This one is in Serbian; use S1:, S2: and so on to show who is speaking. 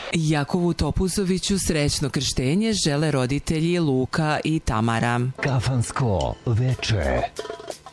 S1: Jakovu Topuzoviću srećno krštenje žele roditelji Luka i Tamara.
S2: Kafansko veče.